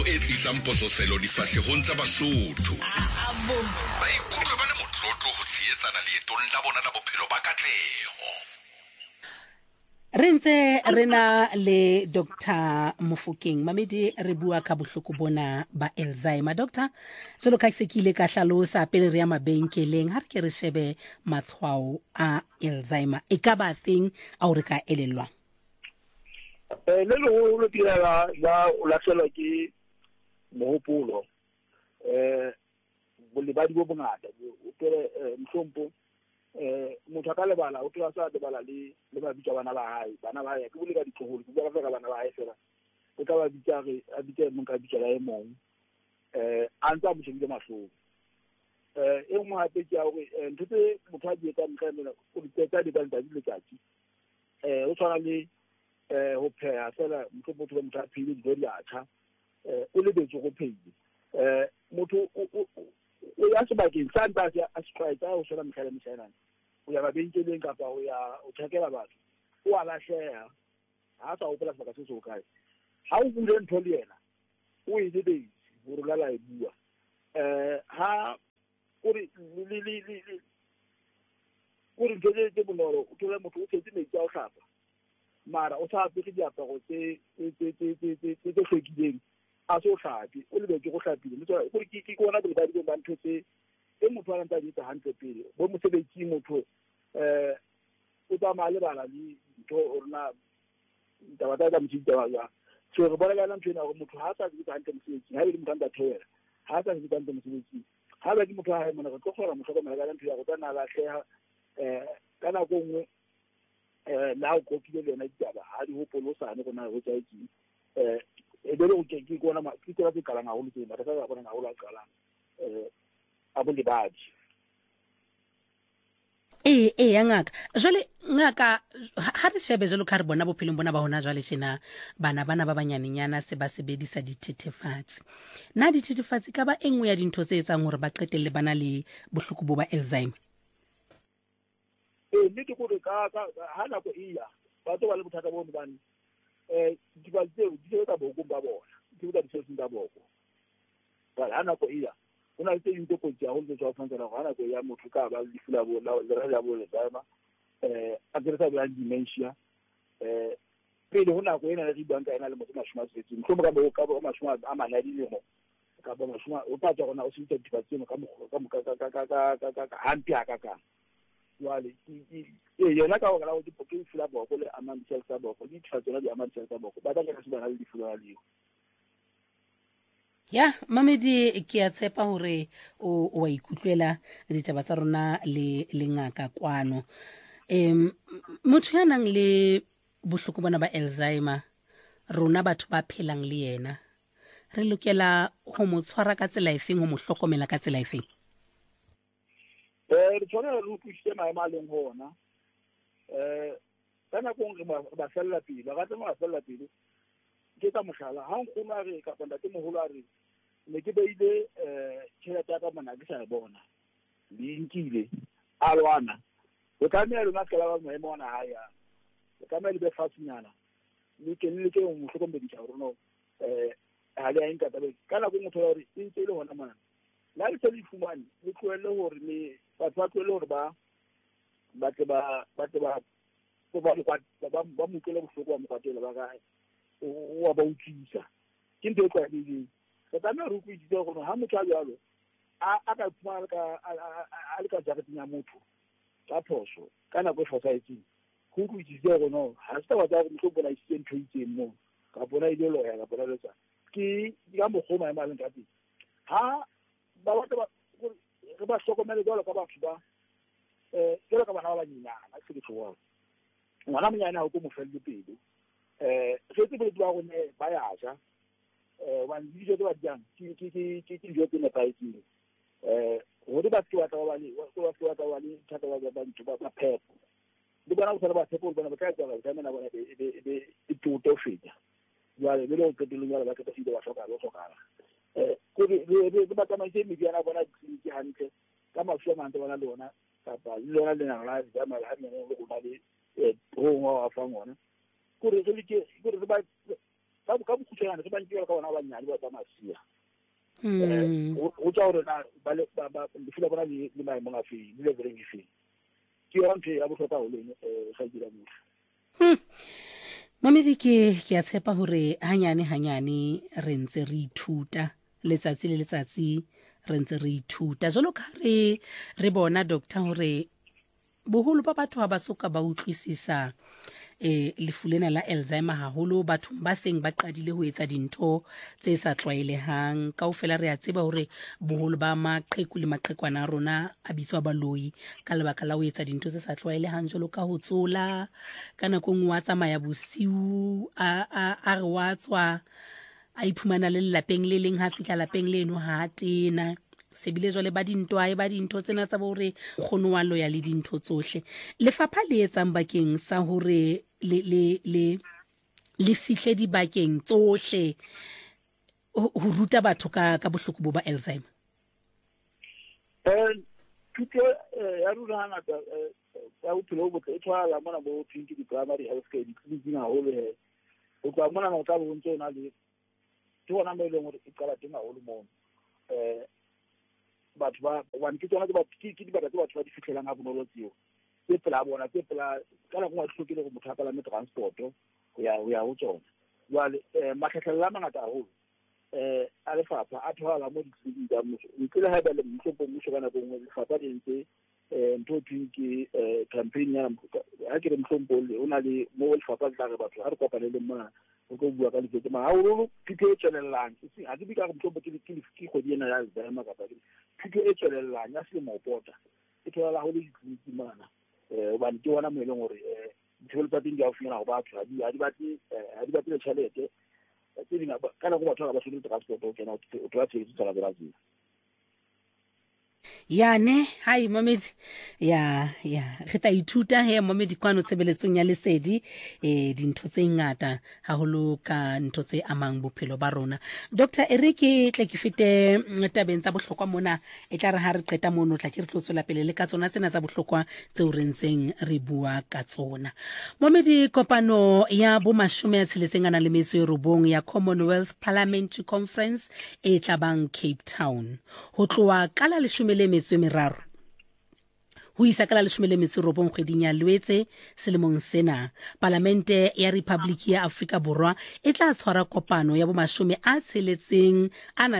e tlisang pososelo difahlegong tsa Basotho ba ikutlwa ba le motlotlo go tsietsana leetong la bona la bophelo ba katlego. Re ntse re na le Dr. Mofokeng Mamedi re bua ka bohloko bona ba Alzheimer. Doctor, jalo ka se kile ka hlalosa pele re ya mabenkeleng ha re ke re shebe matshwao a Alzheimer e ka ba feng a re ka elelwa? Le lo tira la hlelo ke mohopolo bolebadi bo bongata o pere mhlompo motho ka lebala o tla sa lebala le mabitsa bana ba hae ke bole ka ditloholo ke bua ka bana ba hae fela o tla ba bitsa re a bitsa mo ka bitsa la emong a ntse mo shebile mahlong e mo hape ke ya hore ntse motho a di etsa mkhamela o ditsetsa di banta di letsatsi o tshwana le ho pheha fela motho a phile di di acha o le betso go phile motho o ya sebakeng sa ntse a strike a o shela mekhala metshaenana o ya mabenkeleng kapa o ya o thakela batho o a lahleha ha sa o pela sebaka se so kae ha o bule ntho le yena o e debate ho rula e bua ha o re ke bonolo o tlola motho o tsetse metsi a o hlapa mara o sa apere diaparo tse hlwekileng a so hlapi o lebetse go hlapile motho o re ke bona ba di ba ntho tse e motho a ntse a ditsa hantle pele bo mosebetsi motho o tsamaya le bala le ntho o rena taba tsa motšhitša ya so re bona kana ntho ena gore motho ha sa ditsa hantle mosebetsi ha e le motho a ntse a theoela ha sa ditsa hantle mosebetsi ha ba ke motho a hae mona re tlo kgona mo hlokomela kana ntho ya go tsana la hleha ka nako nngwe la o kopile le yena ditaba ha di hopolo sane go na go tsa etseng e be o ke kona ke tsela tse kalang haholo tse ba tla bona haholo a qalang a bo lebadi ya ngaka jole ngaka ha re shebe jalo ka re bona bophelong bona ba hona jwale tjena bana ba banyanenyana se ba sebedisa dithethefatsi na dithethefatsi ka ba engwe ya dintho tse etsang hore ba qetelle bana le bohloko bo ba Alzheimer mme ke gore ka ha nako iya ba tlo ba le bothata bo bane di ba tseo di tla boko ba bona di tla ditse tsa boko ba ha nako iya ona itse ntse go tja go tsa go fantsa ha nako ya motho ka ba le fula bo la ya bo le dama a tsere sa ba dementia pele hona go ena le dibanka ena le motho mashuma setsi mhlombe ka bo ka bo mashuma a manadi le mo ka ba mashuma o tla tswa gona o se ditse dipatseno ka hampi aka ka wale yona ka go la go dipoke fula boko le amang tsela tsa boko di tshwatsela di amang tsela tsa boko ba tla ke se ba le difula le ya Mamedi ke a tshepa hore o wa ikutlwela ditaba tsa rona le ngaka kwano motho ya nang le bohloko bona ba Alzheimer rona batho ba phelang le yena re lokela ho mo tshwara ka tsela efeng ho mo hlokomela ka tsela efeng re tsona re utlwisitse maemo a leng hona kana go re ba fella pele ga tse mo fella pele ke tsa mohlala ha nkgono a re ka panda ke moholo a re ne ke beile tšhelete ka mona ke sa bona le nkile a lwana o tlamehile lona ka la maemo ona ha ya o tlamehile be fatshinyana le ke mo hlokomedisa gore no ha le a nka tabe kana go motho ya re e ntse le hona mona la le tseli fumane le tloele hore le batho ba tloele hore ba mo tlele bohloko ba mo kwatela ba gae o ba utlisa ke ntho e tlwaelehileng re tlameha re utlwisitse gore ha motho a jalo a ka fumana a le ka jareteng ya motho ka phoso ka nako e fosahetseng go utlwisitse gore no ha se taba tsa gore motho o bona isitse ntho e itseng moo ka bona ile loya ka bona letsa ke ka mokgwa maemo a leng ka teng ha ba batla re ba hlokomele jalo ka batho ba jalo ka bana ba banyenyana se ke tshwara ngwana monyane ha o go mo felle pelo se tsebe ba go ne ba ya ja one dijo tse ba dijang ke dijo tse nepahetseng hore ba tloa tsa ba le thata ba ntho ba phepo le bona go tsara ba phepo bona ba ka tsara ba mena bona e tuto feta jwale le go ketelo nyala ba ka tsile ba hloka go re ba tsamaise mediana bona ke hantle ka mafua mantse bona le ona kapa le lona le nang la ja mala ha nne go ba le ho ngo a fa ngona gore ba ka bokhutlhanyana ke bankela ka bona ba banyane ba masia o tsa gore na lefila bona le maemong a feng le leveleng e feng ke yona ntho ya botlhokwa go leng ga dira motho Mamedi ke a tshepa hore hanyane re ntse re ithuta letsatsi le letsatsi re ntse re ithuta jalo ka re bona doctor hore boholo ba batho ba soka ba utlwisisa lefu lena la Alzheimer haholo batho ba seng ba qadile ho etsa dintho tse sa tlwaelehang kaofela re a tseba hore boholo ba maqheku le maqhekwana a rona a bitswa baloi ka lebaka la ho etsa dintho tse sa tlwaelehang jalo ka ho tsola ka nako nngwe a tsamaya bosiu a re wa tswa a iphumana le lapeng le leng ha fihla lapeng leno ha tena sebile jole ba dintho tsena tsa bore khono wa loya le dintho tsohle lefapha le etsang bakeng sa hore le fihle di bakeng tsohle ho ruta batho ka bohloko bo ba Alzheimer thuto ya runa ngata ya bophelo bo botle e tshwara mona bo thinki di primary health care di clinic haholo he o tla mona no ka bo ntse na le ke bona mo ile gore e qala teng haholo mo batho ba one ke tsona ke di batho ba di fitlhelang ga bonolo tseo ke pela bona ke pela kana go tlhokile go motho ka la me transport go ya go tsona jwale matlhatlhela a mangata haholo a lefapha a thola mo di tsa motho ntle le ha ba le motho mo shobana go mo lefapha le ntse ntho ke campaign ya a ke re mhlompo o na le mo lefapha le tla batho ha re kopane le mona go bua ka lefete ma haholo phito e tswelelang a ke bika go mhlompo ke kgodi ena ya Alzheimer ka phito e tswelelang ya se mo pota e thola go le ditleliniki mana ba ke bona mo e leng gore ditholo tsa teng di a fina go batho ha di batle tšhelete tse dinga kana go batho ba se transport o kena o tla tshedi tsala Brazil Yane hai Mamedi ya re ta ithuta he Mamedi kwano tshebeletsong ya lesedi dintho tse ngata haholo ka ntho tse amang bophelo ba rona Dr. Erike tle ke fete tabeng tsa bohlokwa mona e tla re ha re qeta mono tla ke re tlotsola pele le ka tsona tsena tsa bohlokwa tse o rentseng re bua ka tsona Mamedi kopano ya bo 19 ya Commonwealth Parliamentary Conference e tlabang Cape Town ho tloa kala le meraro ho isa ka la 19 kgweding ya Lwetse selemong sena Parlamente ya Republic ya Afrika Borwa e tla tshwara kopano ya bo 60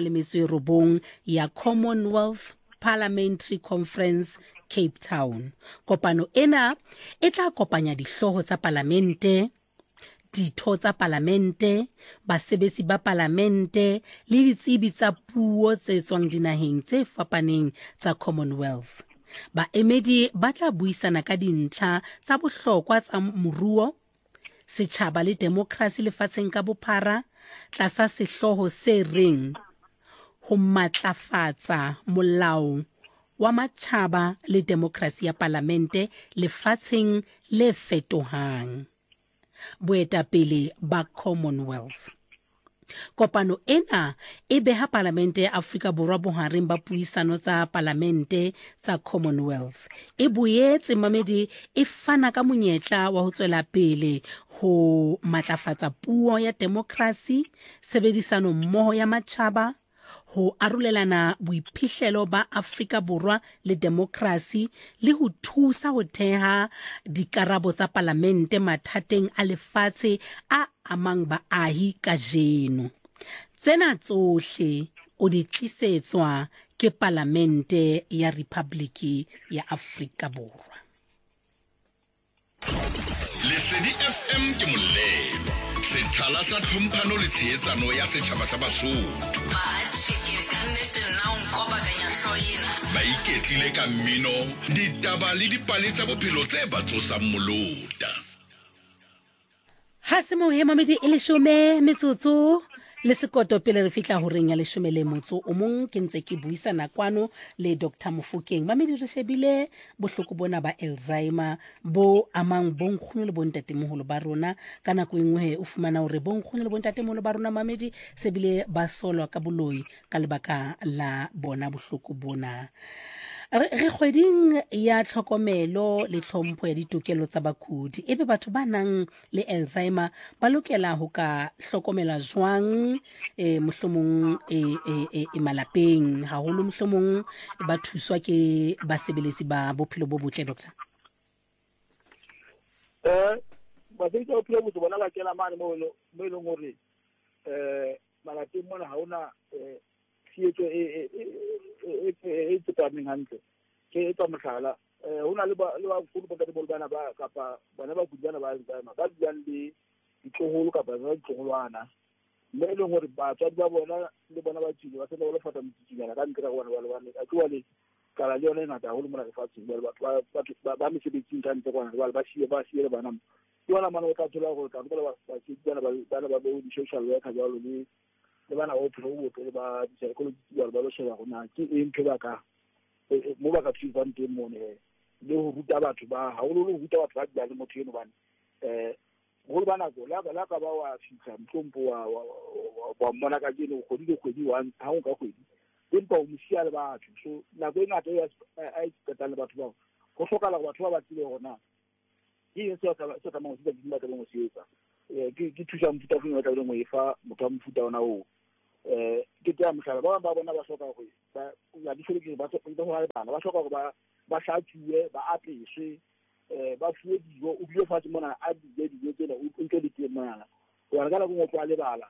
ya Commonwealth Parliamentary Conference Cape Town kopano ena e tla kopanya dihloho tsa parlamente ditho tsa parlamente basebetsi ba parlamente le ditsebi tsa puo tse tswang dinaheng tse fapaneng tsa Commonwealth baemedi ba tla buisana ka dintlha tsa bohlokwa tsa moruo setjhaba le demokrasi lefatsheng ka bophara tlasa sehloho se reng ho matlafatsa molao wa matjhaba le demokrasi ya parlamente lefatsheng le fetohang boetapele ba Commonwealth kopano ena e beha parlamente ya Afrika Borwa bohareng ba puisano tsa parlamente tsa Commonwealth e boetse Mamedi e fana ka monyetla wa ho tswela pele ho matlafatsa puo ya demokrasi sebedisano mmoho ya matjhaba ho arolelana boiphihlelo ba Afrika Borwa le demokrasi le ho thusa ho theha dikarabo tsa parlamente mathateng a lefatshe a amang baahi kajeno tsena tsohle o di tlisetswa ke parlamente ya Republic ya Afrika Borwa Lesedi FM ke molelo sethala sa tlhomphano le tsheetsano ya setjhaba sa Basotho ba iketlile ka mmino ditaba le dipale tsa bophelo tse ba tsosang molota ha se mo he Mamedi e 10 metsotso le sekoto pele re fitla ho reng ya 10 le motso o mong ke ntse ke buisana kwano le Dr. Mofokeng Mamedi re shebile bohloko bona ba Alzheimer bo amang bonkgono le bontatemoholo ba rona kana go engwe o fumana hore bonkgono le bontatemoholo ba rona Mamedi se bile ba solwa ka boloi ka lebaka la bona bohloko bona re kgweding ya tlhokomelo le tlhompho ya ditokelo tsa bakudi ebe batho ba nang le Alzheimer ba lokela ho ka hlokomela jwang mohlomong malapeng haholo mohlomong ba thuswa ke basebeletsi ba bophelo bo botle doctor? Ba tsitse o phela botse bona ba kela mane mo leng hore malapeng mona ha ona sietso e tsepameng hantle ke etsa mohlala hona le ba kgolo ba ka bana ba kapa bana ba kudana ba buang le ditloholo kapa ba ditloholwana mme e leng hore batswadi ba bona le bona ba tsile ba tsena ba le fata motsikana ka ntle ka bona ba le bane a tloa le kala le yona e ngata haholo mona lefatsheng ba mesebetsing ka ntle kwana ba siye bana ke bona mana o tla thola gore ka bana ba bo di-social worker jalo le bana ba bophelo bo botle le ba di-psychologist ba lo sheba gona ke eng ke baka mo ba ka thusang teng mone le ho ruta batho ba haholo le ho ruta batho ba di le motho eno bane go ba nako la ka ba wa fitla mhlompo wa mmona ka dino kgodi le kgwedi ha o ka kgwedi empa o mosia le batho so nako e ngata a iketsa le batho bao go tlhokala go batho ba ba tsile gona ke eng se ka mo se di batla mo se etsa ke thusa mfuta go ngata le mo efa motho wa mfuta ona o ke tla mohlala ba bona ba hloka go ya di fele ba tsotsa go bana ba hloka go ba hlatsuwe ba apeswe ba fuwe dijo o bile fatshe mona a dijo tsena o nke di teng mona wa ka la go tswa le bala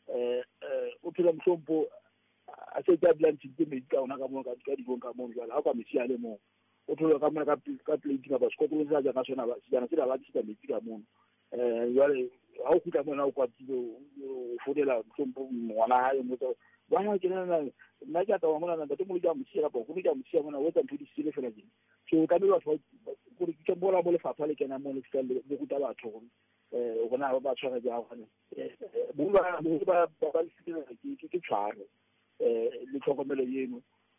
o phela mhlompo a se tsa blanche ke me ka ona ka mo ka dijo ka mo jala ha ka mesia le mo o thola ka mona ka plate ka ba skotlo tsa ja ka sona ba sena se ba tshita metsi ka mo jale ha o kutla mona o kwatile o fodela mhlompo ngwana hae mo tsa bana ke nna ka tawa mona nda mo ja mosia ka go ja mosia mona o tsa ntho di sile fela ding so ka le batho go re ke bona mo lefapha le kena mo le tsale le go ta batho o bona ba tshwara ja gone ba le sile ke tshware le tlhokomelo yeno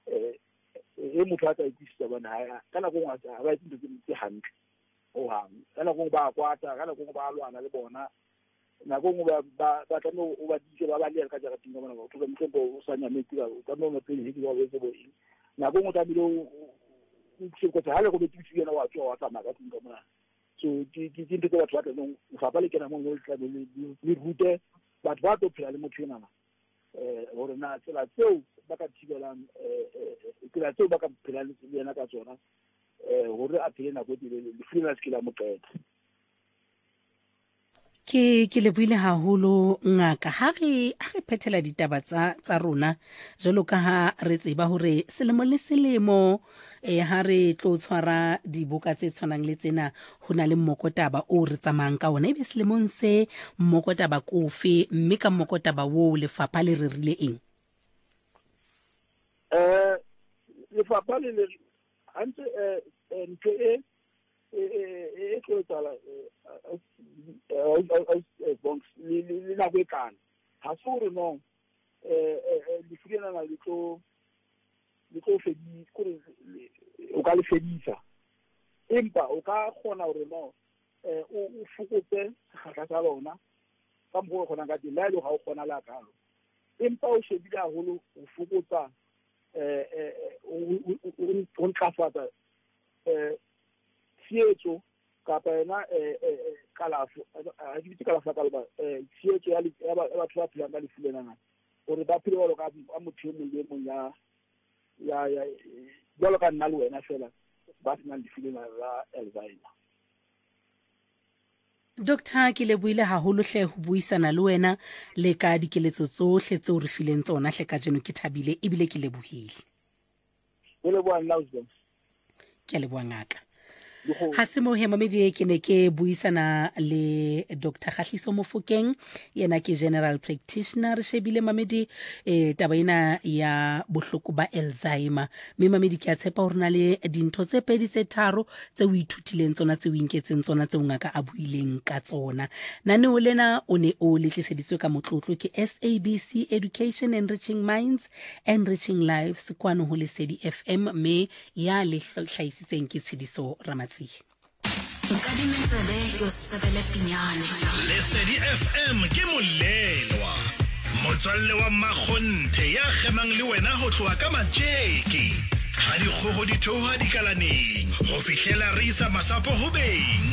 motho a tsa ikisa bana kana go ngata ba itse ke hantle o hang kana go ba kwata kana go ba lwana le bona na go ba tla o ba ditse ba le ka jara tinga bona go tloga mtsembo o sa nyametse ka no mo pele di ba wetse bo eng na go motho a bile o go tsa hale go betsi yena wa tswa wa tsamaya ka tinga bona so ke ntse ke batho ba tla no fa ba le kena mo le tla le rute batho ba tlo phela le motho ena gore na tsela tseo ba ka thibelang tsela tseo ba ka phela le yena ka tsona gore a phele nako le freelance ke la moqeta ke le buile haholo ngaka ha re phethela ditaba tsa rona jalo ka ha re tseba hore selemo le selemo ha re tlo tshwara dibuka tse tshwanang le tsena hona le mmokotaba o re tsamayang ka ona ebe selemong se mmokotaba kofe mme ka mmokotaba wo lefapha le rile eng lefapha le ante ntho e tlo tsala bonks le na go kana ha se gore no le fugena na le tlo fedi gore o ka le fedisa empa o ka kgona gore no o fokotse sekgahla sa lona ka mo go kgona ka dila le ga o kgona la kalo empa o shebile haholo o fokotsa o ntlafatsa sietso kapa yona kalafo a di bitse kalafo ka ba sietso ya batho ba phelang ka lefilena gore ba phele ba ka a motho mo le mo ya jalo ka nna le wena fela ba tsena lefilena la Alzheimer. Doctor ke le buile haholo hle ho buisana le wena le ka dikeletso tsohle tse o re fileng tsona hle ka jeno ke thabile ebile ke le buhile le bua nna ke le bua ngaka ha se mo hemamedi ke ne ke buisana le Dr. Khatliso Mofokeng yena ke general practitioner shebile mamedi taba ina ya bohloko ba Alzheimer me mamedi ke a tshepa hore na le dintho tse pedi tse tharo tse o ithutileng tsona tse o inketseng tsona tse o ngaka a buileng ka tsona nane o lena o ne o letliseditswe ka motlotlo ke SABC Education Enriching Minds Enriching Lives kwano ho Lesedi FM me ya le hlaisitseng ke Tshidiso Ramatsi Lesedi FM ke molelwa motswalle wa Makgonthe ya gemang le wena ho tloa ka matjeki ga dikgogo di theoha dikalaneng go fihlela re isa masapo ho beng